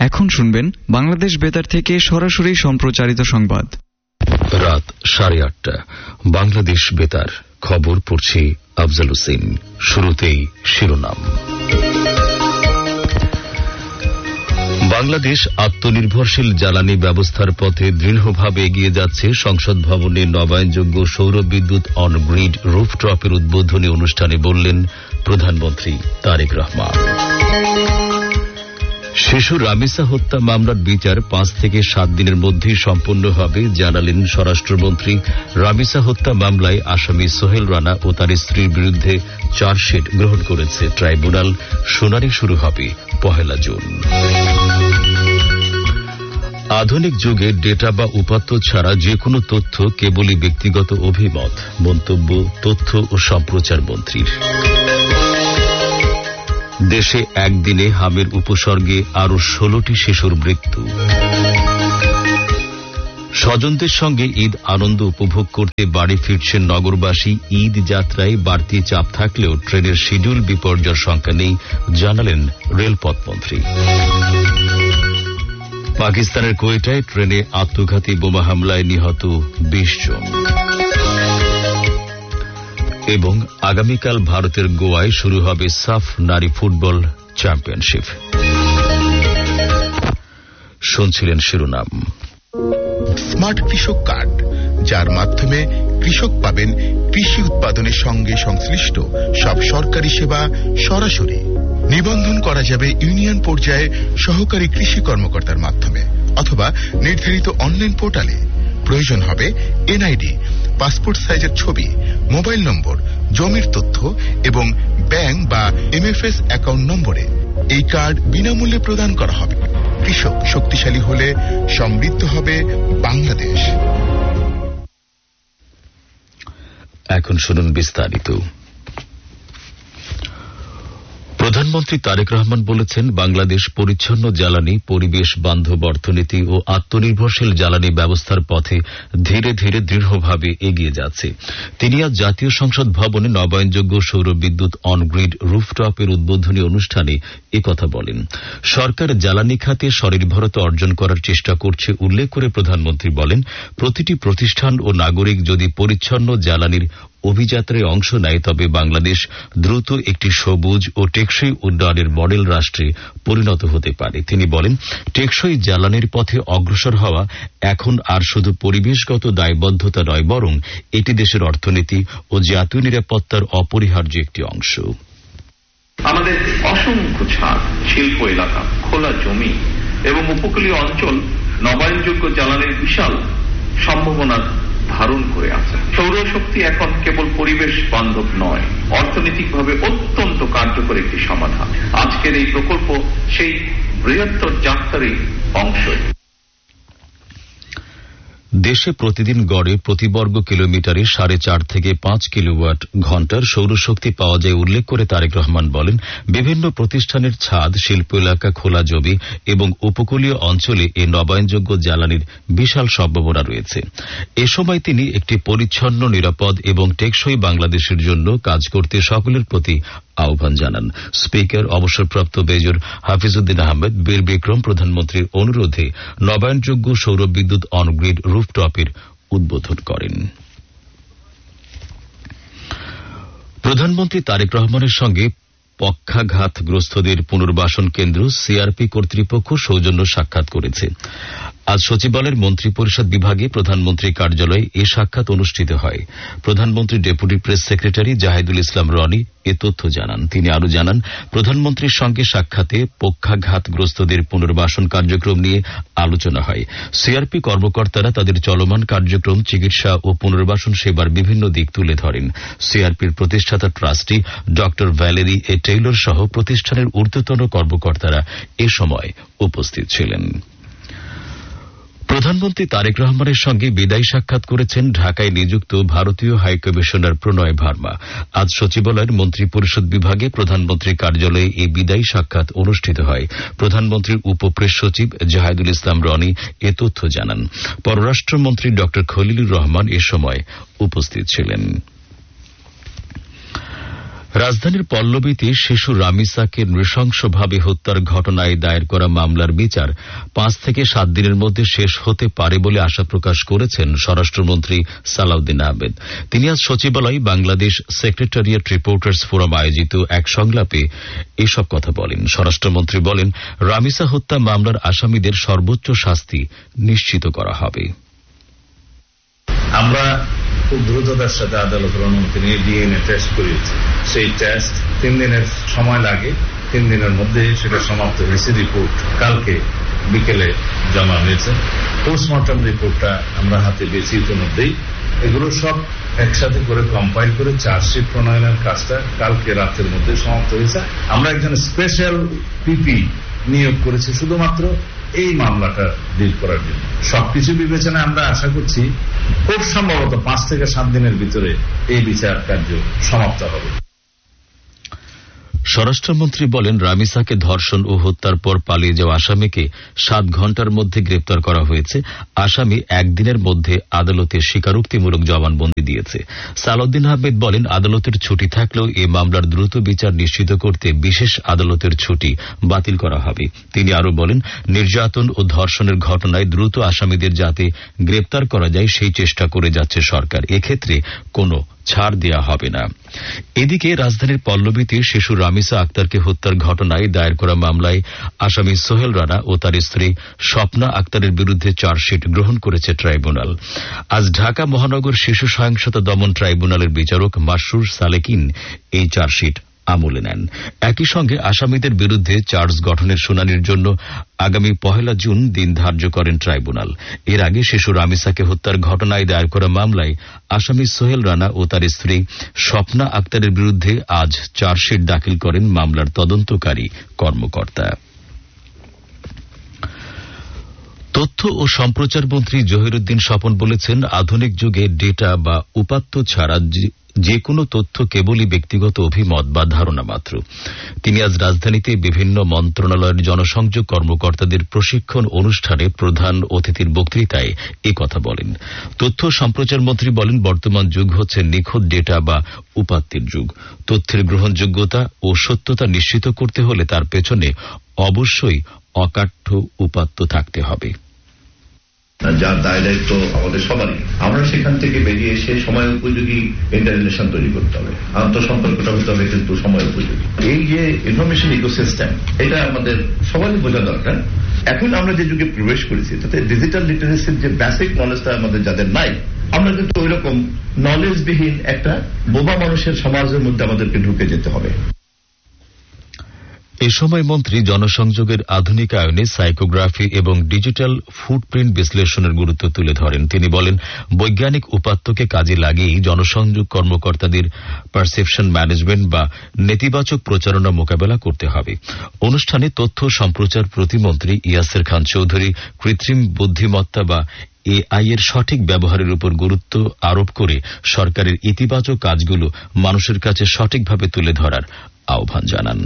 এখন শুনবেন বাংলাদেশ বেতার থেকে সরাসরি সম্প্রচারিত সংবাদ। রাত 8:30 বাংলাদেশ বেতার খবর পড়ছি আফজাল হোসেন। শুরুতেই শিরোনাম। বাংলাদেশ আত্মনির্ভরশীল জ্বালানি ব্যবস্থার পথে দৃঢ়ভাবে এগিয়ে যাচ্ছে। সংসদ ভবনে নবায়নযোগ্য সৌর বিদ্যুৎ অন গ্রিড রুফটপের উদ্বোধনী অনুষ্ঠানে বললেন প্রধানমন্ত্রী তারেক রহমান। শিশু রামিসা হত্যা মামলার বিচার 5 থেকে 7 দিনের মধ্যেই সম্পন্ন হবে জানালেন স্বরাষ্ট্রমন্ত্রী। রামিসা হত্যা মামলায় আসামি সোহেল রানা ও তার স্ত্রীর বিরুদ্ধে চার্জশিট গ্রহণ করেছে ট্রাইব্যুনাল। শুনানি শুরু হবে 1 জুন। আধুনিক যুগে ডেটা বা উপাত্ত ছাড়া যে কোনো তথ্য কেবলই ব্যক্তিগত অভিমত, মন্তব্য তথ্য ও সম্প্রচার মন্ত্রীর। দেশে একদিনে হামের উপসর্গে আরো 16টি শিশুর মৃত্যু। স্বজনদের সঙ্গে ঈদ আনন্দ উপভোগ করতে বাড়ি ফিরছেন নগরবাসী। ঈদ যাত্রায় বাড়তি চাপ থাকলেও ট্রেনের শিডিউল বিপর্যয়ের সংখ্যা নেই জানালেন রেলপথমন্ত্রী। পাকিস্তানের কোয়েটায় ট্রেনে আত্মঘাতী বোমা হামলায় নিহত 20 জন। এবং আগামীকাল ভারতের গোয়ায় শুরু হবে সাফ নারী ফুটবল চ্যাম্পিয়নশিপ। শুনছিলেন শিরোনাম। স্মার্ট কৃষক কার্ড, যার মাধ্যমে কৃষক পাবেন কৃষি উৎপাদনের সঙ্গে সংশ্লিষ্ট সব সরকারি সেবা সরাসরি। নিবন্ধন করা যাবে ইউনিয়ন পর্যায়ে সহকারী কৃষি কর্মকর্তার মাধ্যমে অথবা নির্ধারিত অনলাইন পোর্টালে। প্রয়োজন হবে এনআইডি, পাসপোর্ট সাইজের ছবি, মোবাইল নম্বর, জমির তথ্য এবং ব্যাংক বা এমএফএস অ্যাকাউন্ট নম্বরে। এই কার্ড বিনামূল্যে প্রদান করা হবে। কৃষক শক্তিশালী হলে সমৃদ্ধ হবে বাংলাদেশ। এখন শুনুন বিস্তারিত। প্রধানমন্ত্রী তারেক রহমান বলেছেন, বাংলাদেশ পরিচ্ছন্ন জ্বালানি, পরিবেশ বান্ধব অর্থনীতি ও আত্মনির্ভরশীল জ্বালানি ব্যবস্থার পথে ধীরে ধীরে দৃঢ়ভাবে এগিয়ে যাচ্ছে। তিনি আজ জাতীয় সংসদ ভবনে নবায়নযোগ্য সৌর বিদ্যুৎ অন গ্রিড রুফটপের উদ্বোধনী অনুষ্ঠানে একথা বলেন। সরকার জ্বালানি খাতে স্বনির্ভরতা অর্জন করার চেষ্টা করছে উল্লেখ করে প্রধানমন্ত্রী বলেন, প্রতিটি প্রতিষ্ঠান ও নাগরিক যদি পরিচ্ছন্ন জ্বালানির অভিযাত্রায় অংশ নেয় তবে বাংলাদেশ দ্রুত একটি সবুজ ও টেকসই উন্নয়নের মডেল রাষ্ট্রে পরিণত হতে পারে। তিনি বলেন, টেকসই জ্বালানির পথে অগ্রসর হওয়া এখন আর শুধু পরিবেশগত দায়বদ্ধতা নয়, বরং এটি দেশের অর্থনীতি ও জাতীয় নিরাপত্তার অপরিহার্য একটি অংশ। আমাদের অসংখ্য ছাদ, শিল্প এলাকা, খোলা জমি এবং উপকূলীয় অঞ্চল নবায়নযোগ্য জ্বালানির বিশাল সম্ভাবনা ধারণ করে আছে। সৌরশক্তি এখন কেবল পরিবেশ বান্ধব নয়, অর্থনৈতিকভাবে অত্যন্ত কার্যকর একটি সমাধান। আজকের এই প্রকল্প সেই বৃহত্তর যাত্রারই অংশ। দেশে প্রতিদিন গড়ে প্রতি বর্গ কিলোমিটারে 4.5 থেকে 5 কিলোওয়াট ঘণ্টার সৌরশক্তি পাওয়া যায় উল্লেখ করে তারেক রহমান বলেন, বিভিন্ন প্রতিষ্ঠানের ছাদ, শিল্প এলাকা, খোলা জমি এবং উপকূলীয় অঞ্চলে এ নবায়নযোগ্য জ্বালানির বিশাল সম্ভাবনা রয়েছে। এ সময় তিনি একটি পরিচ্ছন্ন, নিরাপদ এবং টেকসই বাংলাদেশের জন্য কাজ করতে সকলের প্রতি আহ্বান জানান। স্পিকার অবসরপ্রাপ্ত মেজর হাফিজউদ্দিন আহমেদ বীর বিক্রম প্রধানমন্ত্রীর অনুরোধে নবায়নযোগ্য সৌর বিদ্যুৎ অন গ্রিড রুফটপের উদ্বোধন করেন। প্রধানমন্ত্রী তারেক রহমানের সঙ্গে পক্ষাঘাতগ্রস্তদের পুনর্বাসন কেন্দ্র সিআরপি কর্তৃপক্ষ সৌজন্য সাক্ষাৎ করেছে। আজ সচিবালয়ের মন্ত্রী পরিষদ বিভাগে প্রধানমন্ত্রী কার্যালয়ে এ সাক্ষাৎ অনুষ্ঠিত হয়। প্রধানমন্ত্রীর ডেপুটি প্রেস সেক্রেটারি জাহিদুল ইসলাম রনি এ তথ্য জানান। তিনি আরো জানান, প্রধানমন্ত্রীর সঙ্গে সাক্ষাতে পক্ষাঘাতগ্রস্তদের পুনর্বাসন কার্যক্রম নিয়ে আলোচনা হয়। সিআরপি কর্মকর্তারা তাদের চলমান কার্যক্রম, চিকিৎসা ও পুনর্বাসন সেবার বিভিন্ন দিক তুলে ধরেন। সিআরপির প্রতিষ্ঠাতা ট্রাস্টি ড ভ্যালেরি এ টেইলর সহ প্রতিষ্ঠানের ঊর্ধ্বতন কর্মকর্তারা এ সময় উপস্থিত ছিলেন। প্রধানমন্ত্রী তারেক রহমানের সঙ্গে বিদায়ী সাক্ষাৎ করেছেন ঢাকায় নিযুক্ত ভারতীয় হাইকমিশনার প্রণয় ভার্মা। আজ সচিবালয়ের মন্ত্রী পরিষদ বিভাগে প্রধানমন্ত্রীর কার্যালয়ে এই বিদায়ী সাক্ষাৎ অনুষ্ঠিত হয়। প্রধানমন্ত্রীর উপপ্রেস সচিব জাহিদুল ইসলাম রনি এ তথ্য জানান। পররাষ্ট্রমন্ত্রী ড খলিলুর রহমান এ সময় উপস্থিত ছিলেন। রাজধানীর পল্লবীতে শিশু রামিসাকে নৃশংসভাবে হত্যার ঘটনায় দায়ের করা মামলার বিচার 5 থেকে 7 দিনের মধ্যে শেষ হতে পারে বলে আশা প্রকাশ করেছেন স্বরাষ্ট্রমন্ত্রী সালাউদ্দিন আহমেদ। তিনি আজ সচিবালয়ে বাংলাদেশ সেক্রেটারিয়েট রিপোর্টার্স ফোরাম আয়োজিত এক সংলাপে এসব কথা বলেন। স্বরাষ্ট্রমন্ত্রী বলেন, রামিসা হত্যা মামলার আসামিদের সর্বোচ্চ শাস্তি নিশ্চিত করা হবে। আমরা খুব দ্রুততার সাথে আদালতের অনুমতি নিয়ে ডিএনএ টেস্ট করিয়েছি। সেই টেস্ট 3 দিনের সময় লাগে, 3 দিনের মধ্যে সেটা সমাপ্ত হয়েছে। রিপোর্ট কালকে বিকেলে জমা হয়েছে। পোস্টমর্টম রিপোর্টটা আমরা হাতে পেয়েছি ইতিমধ্যেই। এগুলো সব একসাথে করে কম্পাইল করে চার্জশিট প্রণয়নের কাজটা কালকে রাতের মধ্যে সমাপ্ত হয়েছে। আমরা একজন স্পেশাল পিপি নিয়োগ করেছি শুধুমাত্র এই মামলাটা ডিল করার জন্য। সবকিছু বিবেচনায় আমরা আশা করছি খুব সম্ভবত 5 থেকে 7 দিনের ভিতরে এই বিচার কার্য সমাপ্ত হবে। স্বরাষ্ট্রমন্ত্রী বলেন, রামিসাকে ধর্ষণ ও হত্যার পর পালিয়ে যাওয়া আসামিকে 7 ঘণ্টার মধ্যে গ্রেপ্তার করা হয়েছে। আসামি 1 দিনের মধ্যে আদালতে স্বীকারোক্তিমূলক জবানবন্দি দিয়েছে। সালাউদ্দিন আহমেদ বলেন, আদালতের ছুটি থাকলেও এ মামলার দ্রুত বিচার নিশ্চিত করতে বিশেষ আদালতের ছুটি বাতিল করা হবে। তিনি আরো বলেন, নির্যাতন ও ধর্ষণের ঘটনায় দ্রুত আসামিদের যাতে গ্রেপ্তার করা যায় সেই চেষ্টা করে যাচ্ছে সরকার। এক্ষেত্রে কোনো ছাড় দেয়া হবে না। এদিকে রাজধানীর পল্লবীতে শিশু রামিসা আক্তারকে হত্যার ঘটনায় দায়ের করা মামলায় আসামি সোহেল রানা ও তার স্ত্রী স্বপ্না আক্তারের বিরুদ্ধে চার্জশিট গ্রহণ করেছে ট্রাইব্যুনাল। আজ ঢাকা মহানগর শিশু সহিংসতা দমন ট্রাইব্যুনালের বিচারক মাসরুর সালেকিন এই চার্জশিট আমলে নেন। একই সঙ্গে আসামিদের বিরুদ্ধে চার্জ গঠনের শুনানির জন্য আগামী 1 জুন দিন ধার্য করেন ট্রাইব্যুনাল। এর আগে শিশু রামিসাকে হত্যার ঘটনায় দায়ের করা মামলায় আসামি সোহেল রানা ও তার স্ত্রী স্বপ্না আক্তারের বিরুদ্ধে আজ চার্জশিট দাখিল করেন মামলার তদন্তকারী কর্মকর্তা। তথ্য ও সম্প্রচার মন্ত্রী জহিরুদ্দিন স্বপন বলেছেন, আধুনিক যুগে ডেটা বা উপাত্ত ছাড়া যে কোনো তথ্য কেবলই ব্যক্তিগত অভিমত বা ধারণা মাত্র। তিনি আজ রাজধানীতে বিভিন্ন মন্ত্রণালয়ের জনসংযোগ কর্মকর্তাদের প্রশিক্ষণ অনুষ্ঠানে প্রধান অতিথির বক্তৃতায় এ কথা বলেন। তথ্য সম্প্রচার মন্ত্রী বলেন, বর্তমান যুগ হচ্ছে নিখুঁত ডেটা বা উপাত্তের যুগ। তথ্যের গ্রহণযোগ্যতা ও সত্যতা নিশ্চিত করতে হলে তার পেছনে অবশ্যই অকাঠ্য উপাত্ত থাকতে হবে। যার দায় দায়িত্ব আমাদের সবারই। আমরা সেখান থেকে বেরিয়ে এসে সময় উপযোগী ইন্টারনেশন তৈরি করতে হবে। আন্তঃসম্পর্কটা হতে হবে কিন্তু সময় উপযোগী। এই যে ইনফরমেশন ইকোসিস্টেম, এটা আমাদের সবারই বোঝা দরকার। এখন আমরা যে যুগে প্রবেশ করেছি তাতে ডিজিটাল লিটারেসির যে বেসিক নলেজটা আমাদের যাদের নাই, আমরা কিন্তু ওই রকম নলেজবিহীন একটা বোবা মানুষের সমাজের মধ্যে আমাদেরকে ঢুকে যেতে হবে। এ সময় মন্ত্রী জনসংযোগের আধুনিকায়নে সাইকোগ্রাফি এবং ডিজিটাল ফুটপ্রিন্ট বিশ্লেষণের গুরুত্ব তুলে ধরেন। তিনি বলেন, বৈজ্ঞানিক উপাত্তকে কাজে লাগিয়েই জনসংযোগ কর্মকর্তাদের পারসেপশন ম্যানেজমেন্ট বা নেতিবাচক প্রচারণা মোকাবেলা করতে হবে। অনুষ্ঠানে তথ্য সম্প্রচার প্রতিমন্ত্রী ইয়াসের খান চৌধুরী কৃত্রিম বুদ্ধিমত্তা বা এআই এর সঠিক ব্যবহারের উপর গুরুত্ব আরোপ করে সরকারের ইতিবাচক কাজগুলো মানুষের কাছে সঠিকভাবে তুলে ধরার আহ্বান জানান।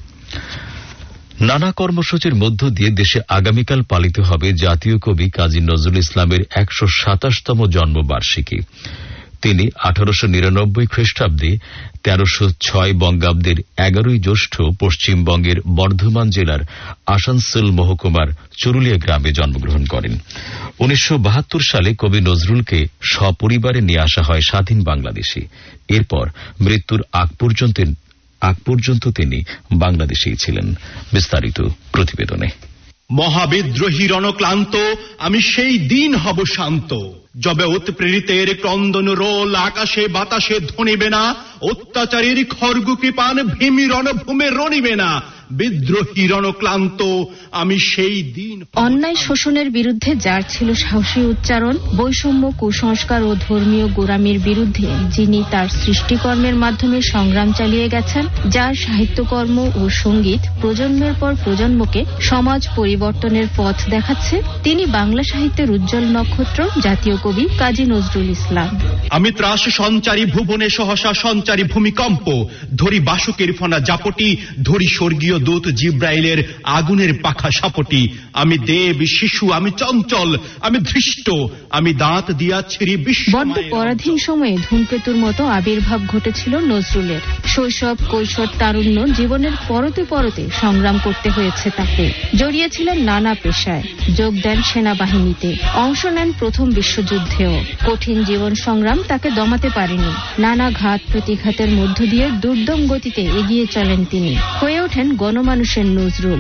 নানা কর্মসূচির মধ্য দিয়ে দেশে আগামীকাল পালিত হবে জাতীয় কবি কাজী নজরুল ইসলামের 127তম জন্মবার্ষিকী। তিনি 1899 খ্রিস্টাব্দে 1306 বঙ্গাব্দের 11ই জ্যৈষ্ঠ পশ্চিমবঙ্গের বর্ধমান জেলার আসানসোল মহকুমার চুরুলিয়া গ্রামে জন্মগ্রহণ করেন। 1972 সালে কবি নজরুলকে সপরিবারে নিয়ে আসা হয় স্বাধীন বাংলাদেশে। এরপর মৃত্যুর আগ পর্যন্ত তিনি বাংলাদেশেই ছিলেন। বিস্তারিত প্রতিবেদনে। মহাবিদ্রোহী রণক্লান্ত আমি সেই দিন হব শান্ত, যবে উৎপ্রেরিতের ক্রন্দন রোল আকাশে বাতাসে ধ্বনিবে না, অত্যাচারীর খড়গ কৃপান ভীমি রণভূমে রণিবে না। বিদ্রোহী রণক্লান্ত আমি সেই দিন। অন্যায় শোষণের বিরুদ্ধে যার ছিল সাহসী উচ্চারণ, বৈষম্য কুসংস্কার ও ধর্মীয় গোঁড়ামির বিরুদ্ধে যিনি তার সৃষ্টিকর্মের মাধ্যমে সংগ্রাম চালিয়ে গেছেন, যার সাহিত্যকর্ম ও সঙ্গীত প্রজন্মের পর প্রজন্মকে সমাজ পরিবর্তনের পথ দেখাচ্ছে, তিনি বাংলা সাহিত্যের উজ্জ্বল নক্ষত্র, জাতীয় কবি কাজী নজরুল ইসলাম। আমি ত্রাস সঞ্চারী ভুবনে সহসা সঞ্চারী ভূমিকম্প, ধরি বাসুকের ফনা জাপটি, ধরি স্বর্গীয় দূত জিব্রাইলের আগুনের পাখা সাপটি। আমি দেব শিশু, আমি চঞ্চল, আমি ধৃষ্ট, আমি দাঁত দিয়া ছিঁড়ি বিশ্ব। বড্ড পরাধীন সময়ে ধূমকেতুর মতো আবির্ভাব ঘটেছিল নজরুলের। শৈশব, কৈশোর, তারুণ্য জীবনের পরতে পরতে সংগ্রাম করতে হয়েছে তাকে। জড়িয়েছিলেন নানা পেশায়, যোগ দেন সেনাবাহিনীতে, অংশ নেন প্রথম বিশ্বযুদ্ধেও। কঠিন জীবন সংগ্রাম তাকে দমাতে পারেনি। নানা ঘাত প্রতিঘাতের মধ্য দিয়ে দুর্দম গতিতে এগিয়ে চলেন তিনি। হয়ে ওঠেন গণমানুষের নজরুল।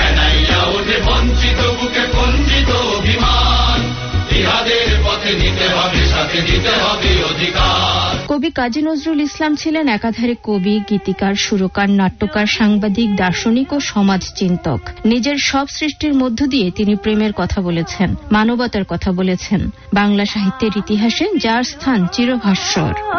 কবি কাজী নজরুল ইসলাম ছিলেন একাধারে কবি, গীতিকার, সুরকার, নাট্যকার, সাংবাদিক, দার্শনিক ও সমাজ চিন্তক। নিজের সব সৃষ্টির মধ্য দিয়ে তিনি প্রেমের কথা বলেছেন, মানবতার কথা বলেছেন। বাংলা সাহিত্যের ইতিহাসে যার স্থান চিরভাস্বর।